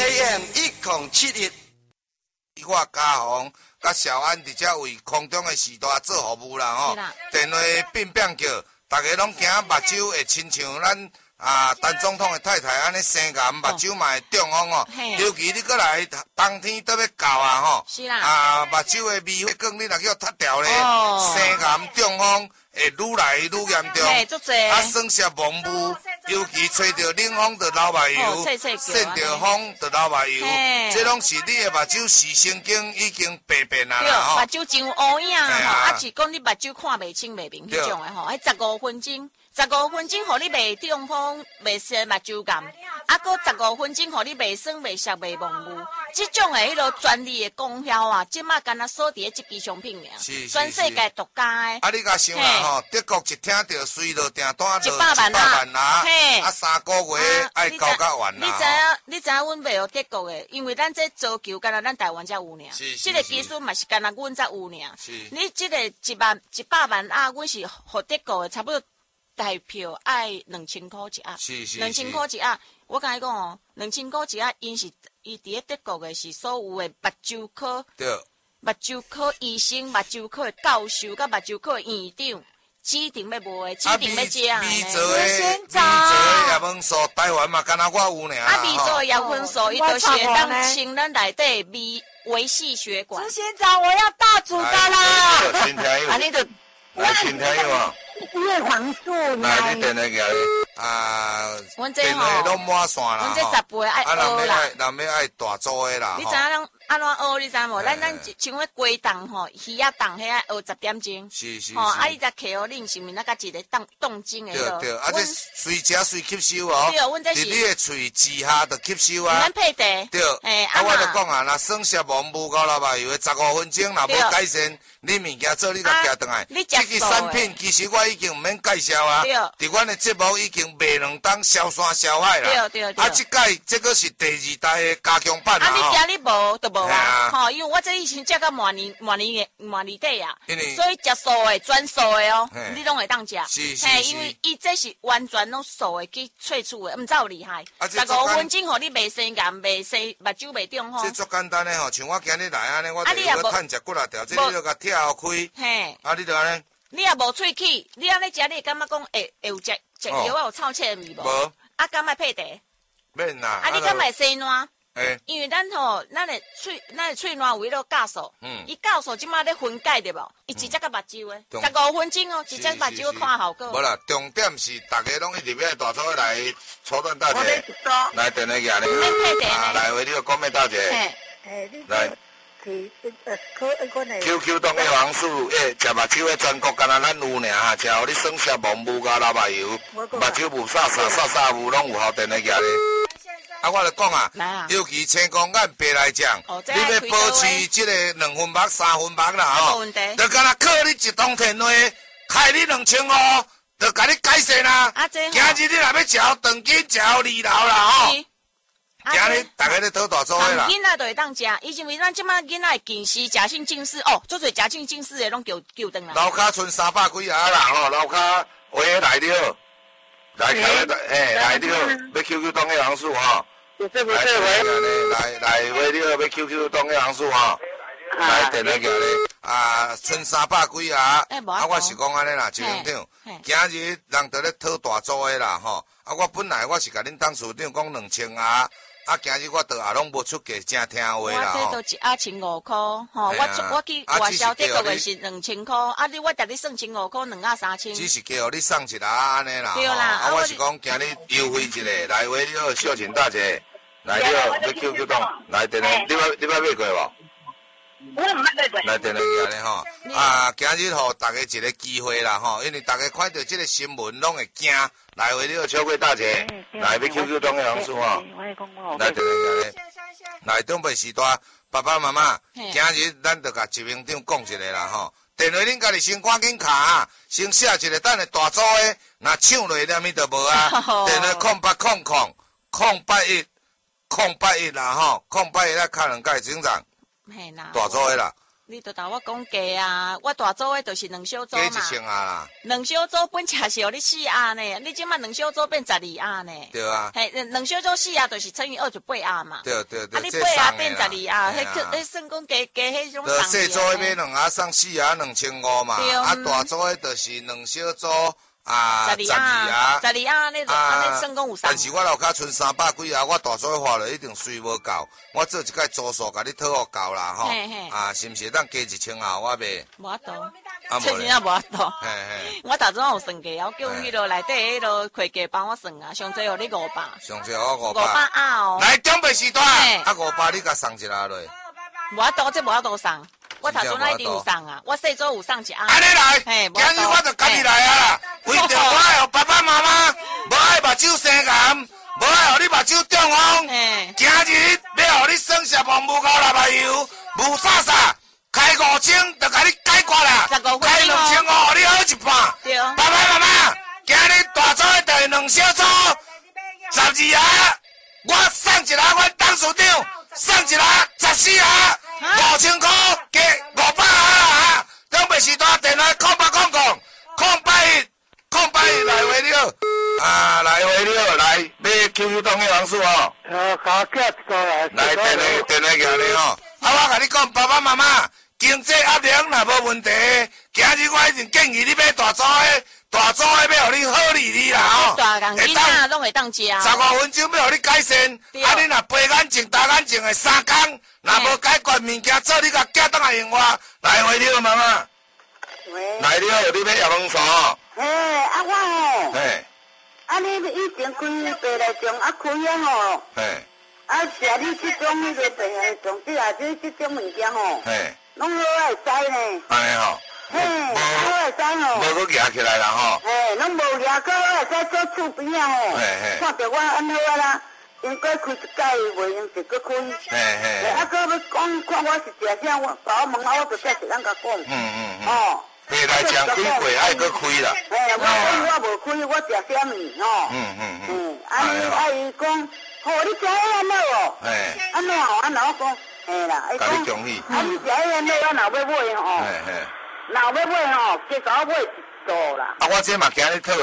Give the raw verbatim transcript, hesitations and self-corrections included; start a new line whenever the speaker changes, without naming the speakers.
A M 一零七一，我嘉宏甲小安伫遮为空中的时代做服务啦吼。电话变变叫，大家拢惊目睭会亲像咱啊陈总统的太太安尼生癌，目睭嘛会中风哦。尤其你过来冬天都要到啊吼，啊目睭的微血管你若叫脱掉咧，生癌中风。会愈来愈严重，啊，酸涩蒙雾，尤其吹到冷风就流目油，扇到风就流目油，这拢是你的目睭视神经已经病变啦啦
吼。目睭真有乌影吼，啊是讲你目睭看袂清袂明迄种的吼，迄十五分钟，十五分钟，互你袂中风、袂生目睭癌，啊，搁十五分钟，互你袂酸、袂涩、袂蒙雾，这种的迄落专利的功效啊，即马干那锁伫即支商品尔，全世界独家的。
啊，你甲想啦吼，德国一听到随落订单就
一百万
啊，啊三个月爱交甲完啦。
你知影？你知影？阮袂学德国的，因为咱这造球干那咱台湾才有尔，这个技术嘛是干那阮才有尔。你这个一万一百万啊，阮是学德国的，差不多。代票爱两千块一盒，两千块一盒。我甲你讲哦，两千块一盒，因是伊伫咧德国的是所有的目睭科、目睭科医生、目睭科的教授、甲目睭科的院长指定要卖的，指定要这样的。
美做的，美做的叶问素，台湾嘛，敢若我有尔。
啊，美做的叶问素，伊就是会当清咱内底微微细血管。
执行长，我要大组的啦！
啊，你就来听听有啊。
叶黄素，
来你电话过来啊！电话拢满线啦，
阮这十倍爱学啦，
人要爱大做的啦。
你知影咱安怎学？你知无？咱咱像迄龟档吼，鱼仔档遐学十点钟，
是是。
吼，啊，你才摕互恁上面那个一个动动静的。
对对，啊，这随食随吸收哦。
对，阮这是。
你的喙治下就吸收啊。
咱配地。
对。诶，啊，我就讲啊，若酸涩蒙雾高老白油的十五分钟，若无改善，你物件做你甲寄转来。
你
这个产品其实我已经毋免介绍啊。对。伫阮的节目已经卖两档消山消海啦。
对对对。
啊，即届这个是第二代的加强版啦。
啊，你今日无就无啊？吼，因为我这以前食到满年满年的满年底啊，所以食素的专素的哦，你拢会当食。
是是
嘿，因为伊这是完全拢素的去萃取的，毋知有厉害。十五分钟，互你袂生癌、袂生目睭袂中风。
这足简单的吼，像我今日来安尼，我就要趁食骨力条，这你就甲跳开。嘿。啊，你就安尼。
你也无喙齿，你安尼食，你感觉讲会会有食食药啊有臭气的味无？
无。
啊，敢卖配茶？
免啦。
啊，你敢卖生烂？
诶，
因为咱吼，咱的喙，咱的喙烂有迄落酵素，嗯，伊酵素即马咧分解对无？伊直接甲目睭诶，十五分钟哦，直接目睭看效果。
无啦，重点是大家拢一直要大粗来初段大姐，来电话举咧，啊，来为你个讲咩大姐？
诶，
来。Q Q 动的黄素，诶，食目睭的全国敢若咱有尔哈，食互你酸涩蒙雾甲流目油，目睭雾煞煞煞煞雾拢有效电话举咧。啊，我就讲啊，尤其青光眼白来讲，你要保持这个两分目、三分目啦吼，就敢若靠你一通电话，开你两千五，就甲你改善啦。今日你若要食长筋，食二流啦吼。今日大家咧讨大做伙啦。
囡仔就会当食，伊因为咱即摆囡仔近视、假性近视哦，做侪假性近视的拢叫叫转来。
楼骹剩三百几啊啦吼，楼骹话来了，来开个诶来了，要 Q Q 动的行数吼。
不是不是，
来来来，话了要 Q Q 动的行数吼。来电话过来啊，剩三百几啊。啊，我是讲安尼啦，周院长，今日人都咧讨大做的啦吼。啊，我本来我是甲恁董事长讲两千啊。啊，今日我倒也拢无出价，真听话啦
吼。我这都一盒千五块，吼，我我去外销德国的是两千块，啊，你我甲你算千五块，两盒三千。
只是叫互你送一盒安尼啦。
对啦，
啊，我是讲今日优惠一下，来为了秀琴大姐，来了要 Q Q 动，来电话，你捌你捌买过无？
我唔捌过。
来电话过来吼，啊，今日互大家一个机会啦吼，因为大家看到这个新闻拢会惊。来为了秋桂大姐，来要 Q Q 动的行数吼，来电话过来，来长辈时代，爸爸妈妈，今日咱就甲执行长讲一下啦吼，电话恁家己先赶紧卡，先写一个等下大组的，若抢落了咪就无啊，电话空八空空空八一空八一啦吼，空八一来卡两届警长，大组的啦，
你都同我讲价啊！我大组的就是两小组嘛。
加一千啊啦。
两小组本车是互你四鸭呢，你即摆两小组变十二鸭呢。
对啊。
嘿，两小组四鸭就是乘以二就八鸭嘛。
对对对。
啊，你八鸭变十二鸭，迄个迄算讲加加迄种送。
小组迄买两鸭送四鸭两千五嘛，啊大组的就是两小组。啊，十二啊，
十二啊，你安尼算讲有啥？
但是我老家剩三百几啊，我大组花了一定水无够，我做一届组数，甲你讨好够啦吼。啊，是毋是当加一千啊？我卖。
无法度，
啊
确实也无法度。
嘿嘿。
我大总有算价，我叫迄落内底迄落会计帮我算啊，上最互你五百。
上最我五百。
五百啊哦。
来中北时段，啊五百你甲送一下落。
无法度，这无法度送。我头先那一定有送啊，我细组有送一盒。
安尼来，今日我就家己来啊啦，为着我爱爸爸妈妈，无爱目睭生癌，无爱互你目睭中风。今日要互你省下望无够六百油，无啥啥，开五千就甲你解决啦，开两千五互你好一半。
对。
爸爸妈妈，今日大组的就是两小组，十二盒，我送一盒阮董事长，送一盒十四盒。五千块加五百啊！东北时段电话空八空空空八一空八一来回了啊！来回了来，要 Q Q 东的王叔哦。
呃，加价一个来。
来电话电话给你哦。啊，我甲你讲，爸爸妈妈，经济压力若无问题，今日我一定建议你买大组的，大组的要互你好利利啦吼。
大人囡仔拢会当食。
十五分钟要互你改善，啊，你若白眼睛、大眼睛的三工。若无解决物件，做你甲寄倒来用我来回了妈妈。
喂。
来了，你要叶龙茶。
嘿，啊我吼。
嘿。
啊，你以前开白内障啊开啊吼。
嘿。
啊，食你这种迄个白内障，即啊即这种物件吼。
嘿。
拢好会使呢。
安尼吼。
嘿，好会使吼。
无搁夹起来啦吼。
嘿，拢无夹过，会使做厝边啊吼。
嘿嘿。
看着我安好啊啦。应该开一届袂用就搁开，
嘿嘿。
啊，搁要讲看我是食啥，我爸我问我，我就才会当甲讲。
嗯嗯嗯。
哦。
白内障开过，爱搁开啦。
嘿，我讲我无开，我食啥物吼？
嗯嗯嗯。
嗯，啊伊啊伊讲，吼你食迄安怎哦？
嘿。
安怎吼？啊，我讲，嘿啦，伊讲，啊你食迄安怎，我若要买吼？
嘿嘿。
若要买吼，加甲我买一组啦。
啊，我这嘛今日讨。